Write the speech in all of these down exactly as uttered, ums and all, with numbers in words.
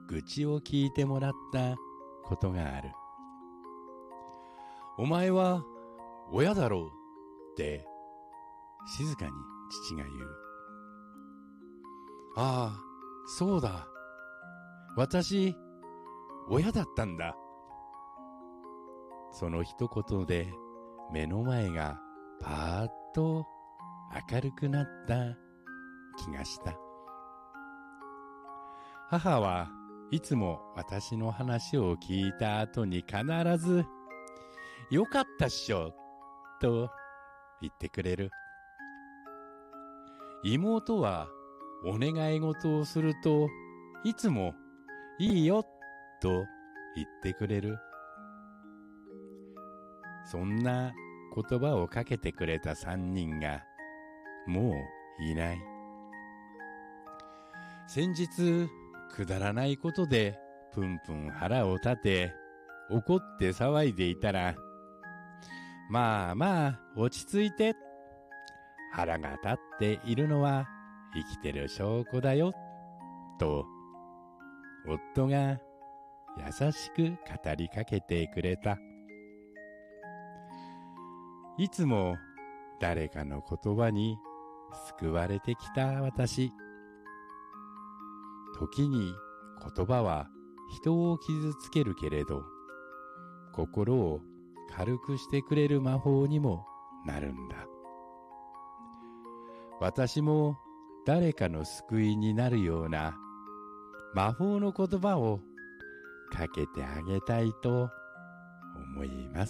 愚痴を聞いてもらったことがある。お前は親だろうって静かに父が言う。ああ、そうだ。私、親だったんだ。その一言で目の前がパーッと明るくなった気がした。母はいつも私の話を聞いた後に必ず、よかったっしょ、と言ってくれる。妹はお願い事をすると、いつもいいよ、と言ってくれる。そんな言葉をかけてくれた三人がもういない。先日くだらないことでぷんぷん腹を立て怒って騒いでいたら、まあまあ落ち着いて、腹が立っているのは生きてる証拠だよ、と夫が優しく語りかけてくれた。いつも誰かの言葉に救われてきた私。時に言葉は人を傷つけるけれど、心を軽くしてくれる魔法にもなるんだ。私も誰かの救いになるような魔法の言葉をかけてあげたいと思います。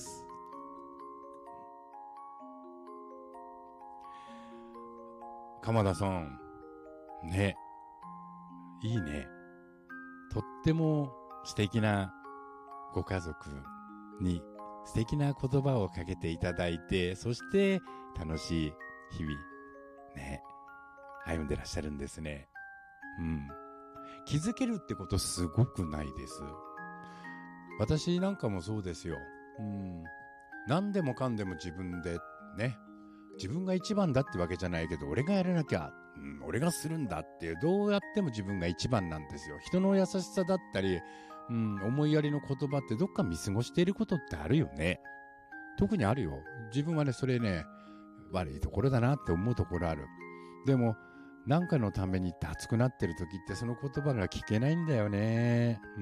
鎌田さん、ね、いいね。とっても素敵なご家族に素敵な言葉をかけていただいて、そして楽しい日々、ね、歩んでらっしゃるんですね。うん。気づけるってことすごくないです。私なんかもそうですよ。うん。何でもかんでも自分でね、自分が一番だってわけじゃないけど、俺がやらなきゃ、うん、俺がするんだっていう、どうやっても自分が一番なんですよ。人の優しさだったり、うん、思いやりの言葉ってどっか見過ごしていることってあるよね。特にあるよ。自分はね、それね、悪いところだなって思うところある。でも、なんかのために熱くなってる時ってその言葉が聞けないんだよね。うん。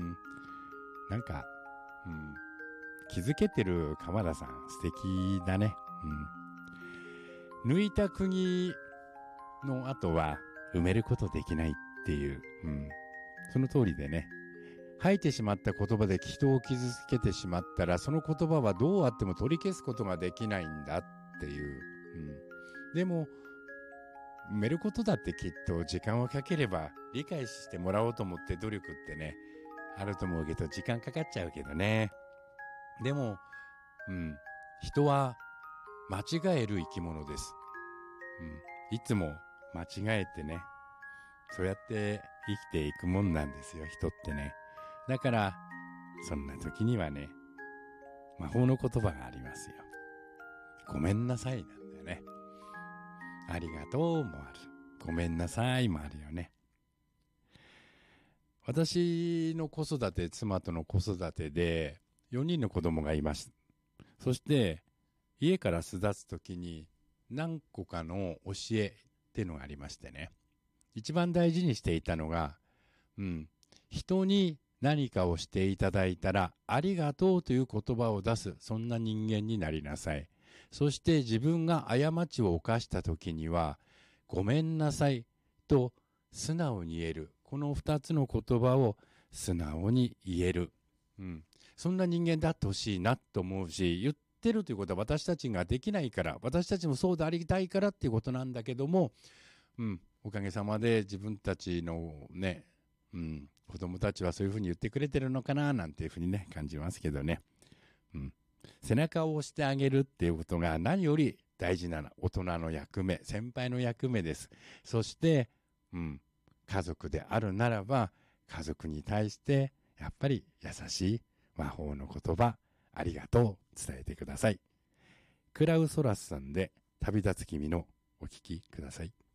なんか、うん。気づけてる鎌田さん、素敵だね。うん。抜いた釘の後は埋めることできないっていう、うん。その通りでね。吐いてしまった言葉で人を傷つけてしまったら、その言葉はどうあっても取り消すことができないんだっていう。うん。でも、埋めることだってきっと時間をかければ理解してもらおうと思って努力ってね、あると思うけど時間かかっちゃうけどね。でも、うん。人は間違える生き物です。うん。いつも間違えてね、そうやって生きていくもんなんですよ、人ってね。だから、そんな時にはね、魔法の言葉がありますよ。ごめんなさいなんだよね。ありがとうもある。ごめんなさいもあるよね。私の子育て、妻との子育てでよにんの子供がいます。そして、家から巣立つ時に何個かの教えっていうのがありましてね。一番大事にしていたのが、うん、人に何かをしていただいたら、ありがとうという言葉を出す、そんな人間になりなさい。そして自分が過ちを犯した時には、ごめんなさいと素直に言える。この二つの言葉を素直に言える。うん、そんな人間であってほしいなと思うし、言ってるということは私たちができないから、私たちもそうでありたいからっていうことなんだけども、うん、おかげさまで自分たちのね、うん、子供たちはそういうふうに言ってくれてるのかななんていうふうにね、感じますけどね。うん。背中を押してあげるっていうことが何より大事なの。大人の役目、先輩の役目です。そして、うん、家族であるならば、家族に対して、やっぱり優しい魔法の言葉、ありがとう伝えてください。クラウソラスさんで旅立つ君のお聞きください。